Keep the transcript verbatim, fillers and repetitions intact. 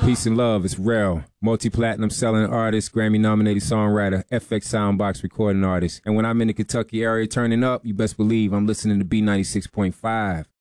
Peace and love. It's Rel, multi-platinum selling artist, Grammy-nominated songwriter, F X Soundbox recording artist. And when I'm in the Kentucky area turning up, you best believe I'm listening to B ninety-six point five.